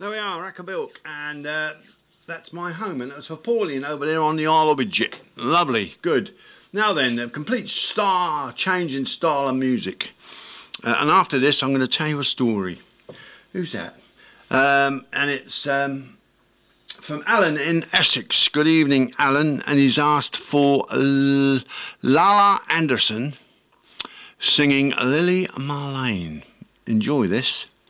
There we are, Rackabilk, and that's my home, and that's for Pauline over there on the Isle of Wight. Lovely, good. Now then, a complete change in style of music. And after this, I'm going to tell you a story. Who's that? And it's from Alan in Essex. Good evening, Alan. And he's asked for Lala Anderson singing Lily Marlene. Enjoy this.